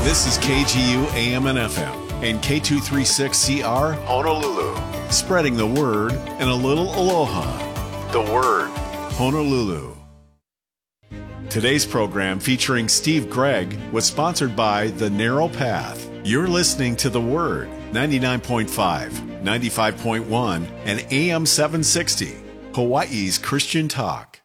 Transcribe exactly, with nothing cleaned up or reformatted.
This is K G U A M and F M and K two thirty-six C R Honolulu. Spreading the word and a little aloha. The Word, Honolulu. Today's program featuring Steve Gregg was sponsored by The Narrow Path. You're listening to The Word, ninety-nine point five, ninety-five point one, and A M seven sixty, Hawaii's Christian Talk.